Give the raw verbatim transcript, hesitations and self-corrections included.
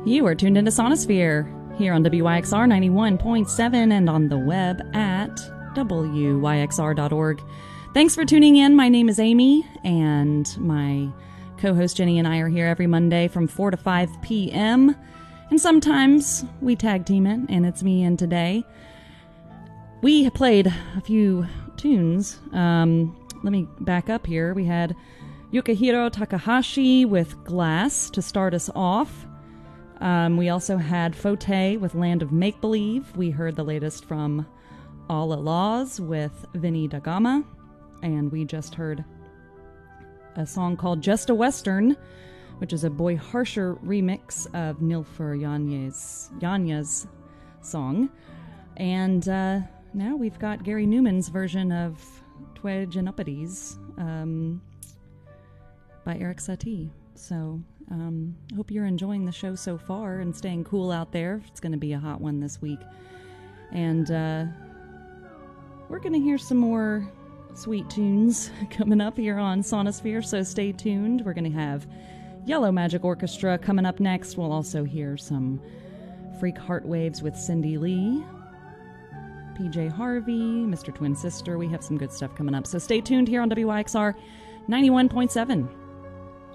You are tuned into Sonosphere here on W Y X R ninety-one point seven and on the web at W Y X R dot org. Thanks for tuning in. My name is Amy, and my co-host Jenny and I are here every Monday from four to five p.m. And sometimes we tag team it, and it's me and today. We played a few tunes. Um, let me back up here. We had Yukihiro Takahashi with Glass to start us off. Um, we also had Fote with Land of Make-Believe. We heard the latest from Alla Laws with Vinny da Gama. And we just heard a song called Just a Western, which is a Boy Harsher remix of Nilfer Yanya's, Yanya's song. And uh, now we've got Gary Newman's version of Twedge and Uppities um, by Eric Satie. So I um, hope you're enjoying the show so far and staying cool out there. It's going to be a hot one this week. And uh, we're going to hear some more sweet tunes coming up here on Sonosphere, so stay tuned. We're going to have Yellow Magic Orchestra coming up next. We'll also hear some Freak Heartwaves with Cindy Lee, P J Harvey, Mister Twin Sister. We have some good stuff coming up, so stay tuned here on W Y X R ninety-one point seven.